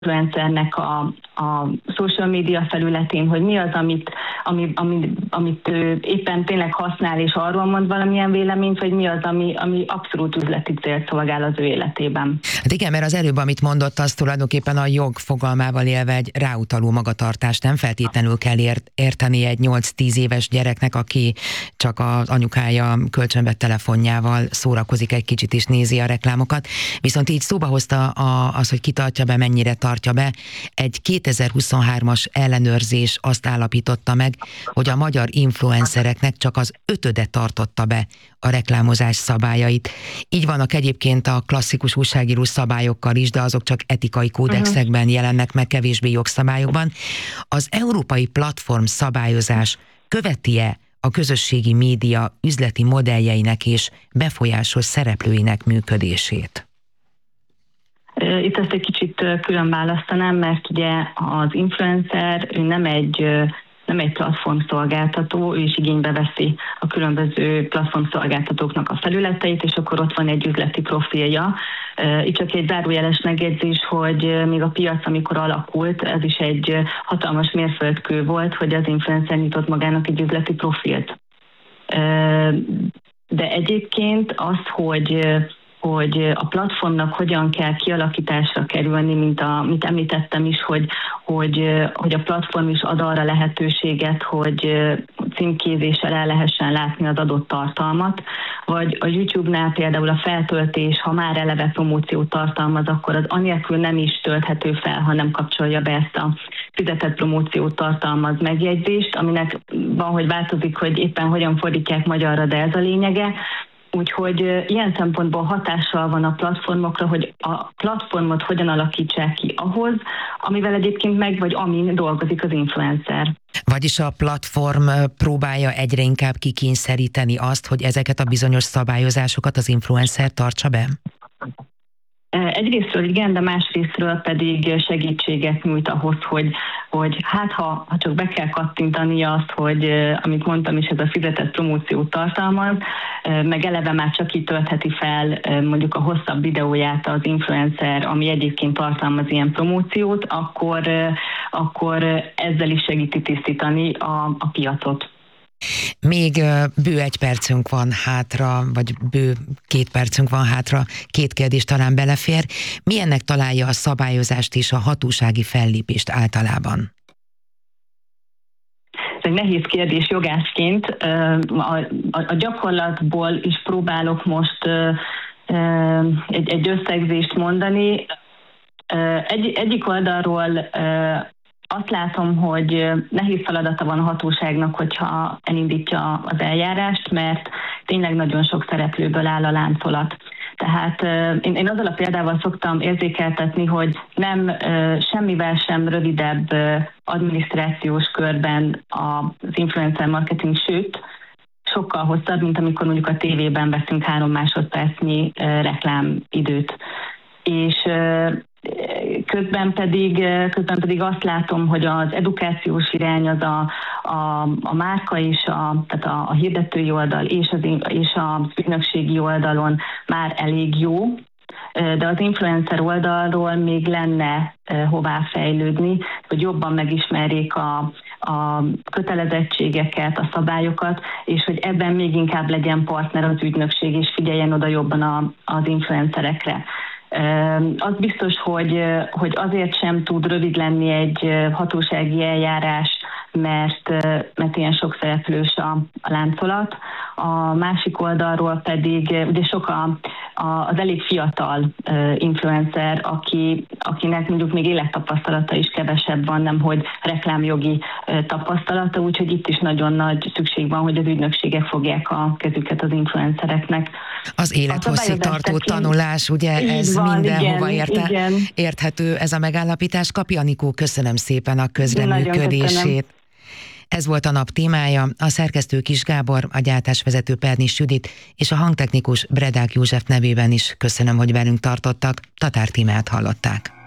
influencernek a social media felületén, hogy mi az, amit ő éppen tényleg használ, és arról mond valamilyen véleményt, vagy mi az, ami abszolút üzleti célt szolgál az ő életében. Hát igen, mert az előbb, amit mondott, az tulajdonképpen a jog fogalmával élve egy ráutaló magatartást. Nem feltétlenül kell érteni egy 8-10 éves gyereknek, aki csak az anyukája kölcsönvett telefonjával szórakozik egy kicsit és nézi a reklámokat. Viszont így szóba hozta az, hogy ki tartja be, mennyire tartja be. Egy 2023-as ellenőrzés azt állapította meg, hogy a magyar influencereknek csak az 5-öde tartotta be a reklámozás szabályait. Így vannak egyébként a klasszikus újságíró szabályokkal is, de azok csak etikai kódexekben jelennek meg, kevésbé jogszabályokban. Az európai platform szabályozás követi-e a közösségi média üzleti modelljeinek és befolyásos szereplőinek működését? Itt ezt egy kicsit külön választanám, mert ugye az influencer ő nem egy platformszolgáltató, ő is igénybe veszi a különböző platformszolgáltatóknak a felületeit, és akkor ott van egy üzleti profilja. Itt csak egy zárójeles megjegyzés, hogy még a piac, amikor alakult, ez is egy hatalmas mérföldkő volt, hogy az influencer nyitott magának egy üzleti profilt. De egyébként az, hogy a platformnak hogyan kell kialakításra kerülni, mint említettem is, hogy a platform is ad arra lehetőséget, hogy címkézéssel el lehessen látni az adott tartalmat, vagy a YouTube-nál például a feltöltés, ha már eleve promóciót tartalmaz, akkor az anélkül nem is tölthető fel, ha nem kapcsolja be ezt a fizetett promóciót tartalmaz megjegyzést, aminek van, hogy változik, hogy éppen hogyan fordítják magyarra, de ez a lényege. Úgyhogy ilyen szempontból hatással van a platformokra, hogy a platformot hogyan alakítsák ki ahhoz, amivel egyébként vagy amin dolgozik az influencer. Vagyis a platform próbálja egyre inkább kikényszeríteni azt, hogy ezeket a bizonyos szabályozásokat az influencer tartsa be? Egyrésztről igen, de másrésztről pedig segítséget nyújt ahhoz, hogy hát ha csak be kell kattintani azt, hogy amit mondtam is, ez a fizetett promóciót tartalmaz, meg eleve már csak így töltheti fel mondjuk a hosszabb videóját az influencer, ami egyébként tartalmaz ilyen promóciót, akkor ezzel is segíti tisztítani a piacot. Még bő 1 percünk van hátra, vagy bő 2 percünk van hátra, 2 kérdés talán belefér. Milyennek találja a szabályozást és a hatósági fellépést általában? Ez egy nehéz kérdés jogászként. A gyakorlatból is próbálok most egy összegzést mondani. Egyik oldalról azt látom, hogy nehéz feladata van a hatóságnak, hogyha elindítja az eljárást, mert tényleg nagyon sok szereplőből áll a láncolat. Tehát én azzal a példával szoktam érzékeltetni, hogy nem semmivel sem rövidebb adminisztrációs körben az influencer marketing, sőt, sokkal hosszabb, mint amikor mondjuk a tévében veszünk 3 másodpercnyi reklámidőt. És közben pedig azt látom, hogy az edukációs irány, az a márka és tehát a hirdetői oldal és az ügynökségi oldalon már elég jó, de az influencer oldalról még lenne hová fejlődni, hogy jobban megismerjék a kötelezettségeket, a szabályokat, és hogy ebben még inkább legyen partner az ügynökség, és figyeljen oda jobban az influencerekre. Az biztos, hogy azért sem tud rövid lenni egy hatósági eljárás, mert ilyen sok szereplős a láncolat. A másik oldalról pedig ugye sok az elég fiatal influencer, akinek mondjuk még élettapasztalata is kevesebb van, nemhogy reklámjogi tapasztalata, úgyhogy itt is nagyon nagy szükség van, hogy az ügynökségek fogják a kezüket az influencereknek. Az élethosszig tartó tanulás, ugye ez van, mindenhova érthető ez a megállapítás. Kapi Anikó, köszönöm szépen a közreműködését. Ez volt a nap témája, a szerkesztő Kis Gábor, a gyártásvezető Pernis Judit és a hangtechnikus Bredák József nevében is köszönöm, hogy velünk tartottak. Tatár Tímát hallották.